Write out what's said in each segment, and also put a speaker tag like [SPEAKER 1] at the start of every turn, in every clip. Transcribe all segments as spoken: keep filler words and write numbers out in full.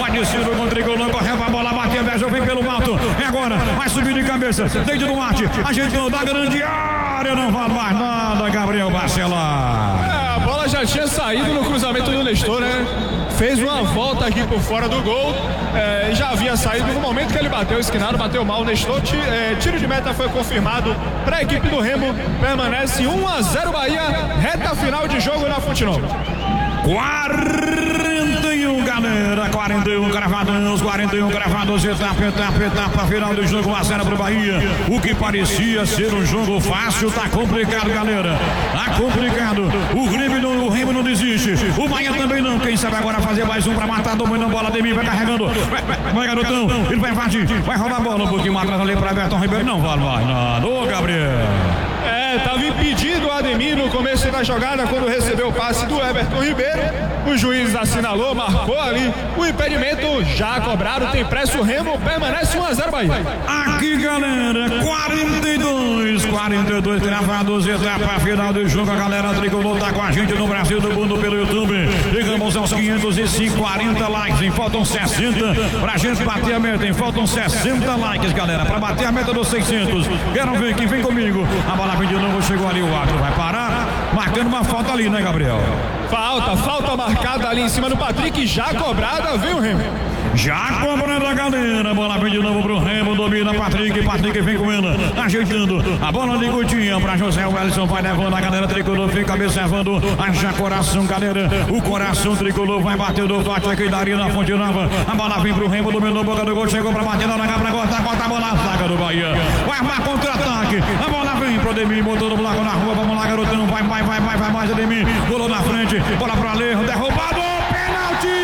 [SPEAKER 1] vai descendo com o tricolor, correu a bola, bateu, beijou, vem pelo alto. É agora, vai subir de cabeça, dentro do mate, ajeitou da grande área, não vale mais nada, Gabriel Bacelar.
[SPEAKER 2] É, a bola já tinha saído no cruzamento do Nestor, né? Fez uma volta aqui por fora do gol, é, já havia saído no momento que ele bateu, esquinado, bateu mal o Nestor, t- é, tiro de meta foi confirmado para a equipe do Remo, permanece um a zero Bahia, reta final de jogo na Fonte Nova.
[SPEAKER 1] quarenta e um, galera, quarenta e um cravados, quarenta e um cravados, etapa, etapa, etapa, final do jogo, um a zero pro Bahia. O que parecia ser um jogo fácil, tá complicado, galera, tá complicado. O Remo não, o Remo não desiste, o Bahia também não. Quem sabe agora fazer mais um pra matar, dominando a bola, Ademir vai carregando, vai, vai, vai garotão, ele vai invadir, vai roubar a bola um pouquinho mais atrás ali pra Everton Ribeiro, não vale mais nada, ô Gabriel.
[SPEAKER 2] É, estava impedido o Ademir no começo da jogada quando recebeu o passe do Everton Ribeiro. O juiz assinalou, marcou ali o impedimento, já cobrado, tem pressa o Remo, permanece um a zero Bahia.
[SPEAKER 1] Aqui, galera, quarenta e dois, quarenta e dois cravados, etapa final do jogo. A galera tricolor tá com a gente no Brasil do Mundo pelo YouTube. Chegamos aos quinhentos e cinco, quarenta likes, hein? Faltam sessenta pra gente bater a meta, hein? Faltam sessenta likes, galera, pra bater a meta dos seiscentos. Quero ver quem vem comigo. A bola vem de novo, chegou ali, o árbitro vai parar, marcando uma falta ali, né, Gabriel?
[SPEAKER 2] Falta, falta marcada ali em cima do Patrick, já cobrada, vem o Remo.
[SPEAKER 1] Já cobrando a galera, bola vem de novo pro Remo, domina Patrick, Patrick vem comendo, ajeitando, a bola de Coutinho pra José Wellison, vai levando a galera tricolor, fica observando, acha coração, galera, o coração tricolor vai batendo forte aqui da Arena Fonte Nova, a bola vem pro Remo, dominou a boca do gol, chegou pra bater na pra cortar, corta a bola, a zaga do Bahia, vai armar contra-ataque, a bola vem pro Ademir, botou no bloco na rua, vamos lá garotão, vai, vai, vai, vai, vai mais Ademir, golou na frente, bola pro Alejo, derrubado, pênalti!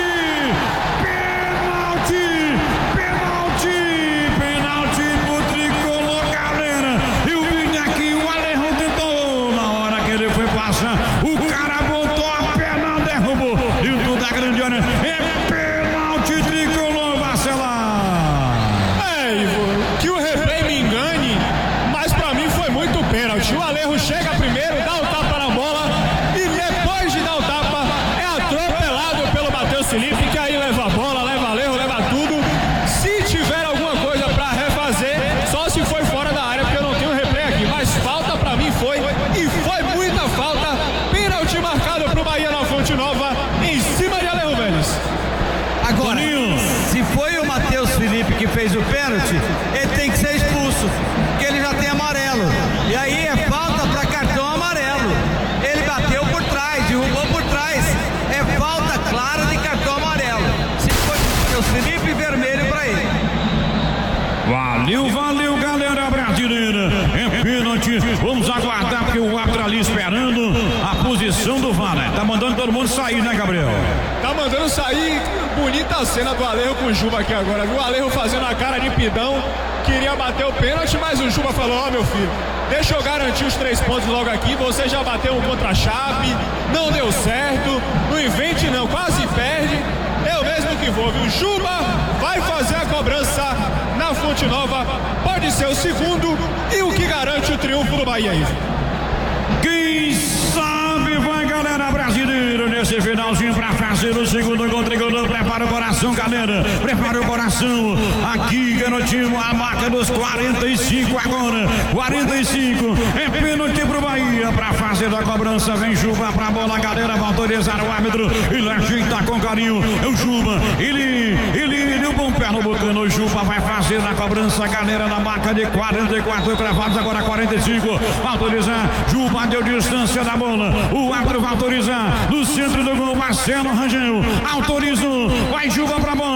[SPEAKER 1] O cara botou a perna, derrubou dentro da grande área. É pênalti tricolor, Bacelar.
[SPEAKER 2] É, Ivo, que o replay me engane, mas pra mim foi muito pênalti. O Alejo chega primeiro, dá o tapa na bola e depois de dar o tapa é atropelado pelo Matheus Felipe, que aí leva a bola, leva Alejo, leva tudo. Se tiver alguma coisa pra refazer, só se foi fora da área, porque eu não tenho replay aqui, mas falta pra mim foi, e foi muita falta. Pênalti marcado pro Bahia na Fonte Nova, em cima de Alejo Vélez.
[SPEAKER 3] Agora, se foi o Matheus Felipe que fez o pênalti, ele tem que ser expulso, porque ele já tem amarelo. E aí é falta para cartão amarelo. Ele bateu por trás, derrubou por trás. É falta clara de cartão amarelo. Se foi o Matheus Felipe, vermelho para ele.
[SPEAKER 1] Valeu, valeu, galera brasileira. É pênalti. Vamos aguardar, porque o árbitro ali esperando a posição do V A R, né? Tá mandando todo mundo sair, né, Gabriel?
[SPEAKER 2] Tá mandando sair. Bonita a cena do Alejo com o Juba aqui agora. O Alejo fazendo a cara de pidão. Queria bater o pênalti, mas o Juba falou: ó, oh, meu filho, deixa eu garantir os três pontos logo aqui. Você já bateu um contra a Chape, não deu certo. Não invente, não, quase perde. Eu mesmo que vou, viu? Juba vai fazer a cobrança na Fonte Nova. Pode ser o segundo e o que garante o triunfo do Bahia aí.
[SPEAKER 1] Quem sabe vai, galera brasileira, nesse finalzinho pra fazer o segundo gol tricolor. Prepara o coração, galera, prepara o coração. Aqui, garotinho, a marca dos quarenta e cinco agora, quarenta e cinco, é pênalti pro Bahia pra fazer a cobrança. Vem Juba pra bola, galera, vai autorizar o árbitro, ele ajeita com carinho, é o Juba, ele, ele deu bom pé no bocano, o Juba vai fazer a cobrança, galera, na marca de quarenta e quatro cravados, agora quarenta e cinco, vai autorizar, Juba deu distância da bola, o árbitro vai autorizar, no centro do gol, Marcelo Rangel, autorizou, vai Juba pra bola.